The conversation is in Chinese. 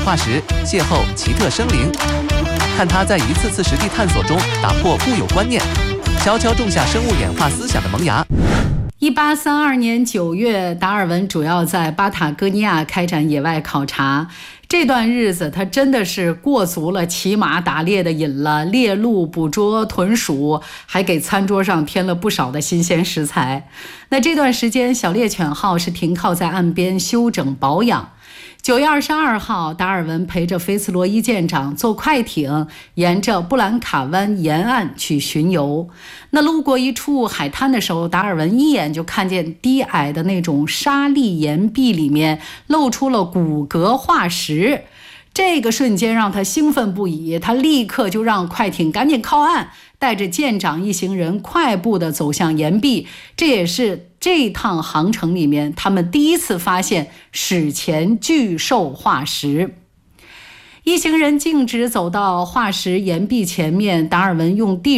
化石，邂逅奇特生灵，看他在一次次实地探索中打破固有观念，悄悄种下生物演化思想的萌芽。 1832年9月，达尔文主要在巴塔哥尼亚开展野外考察。这段日子他真的是过足了骑马打猎的瘾了，猎鹿、捕捉豚鼠，还给餐桌上添了不少的新鲜食材。那这段时间，小猎犬号是停靠在岸边休整保养。9月22号，达尔文陪着菲茨罗伊舰长坐快艇沿着布兰卡湾沿岸去巡游。那路过一处海滩的时候，达尔文一眼就看见低矮的那种沙砾岩壁里面露出了骨骼化石。这个瞬间让他兴奋不已，他立刻就让快艇赶紧靠岸，带着舰长一行人快步地走向岩壁。这也是这趟航程里面他们第一次发现史前巨兽化石。一行人径直走到化石岩壁前面，达尔文用地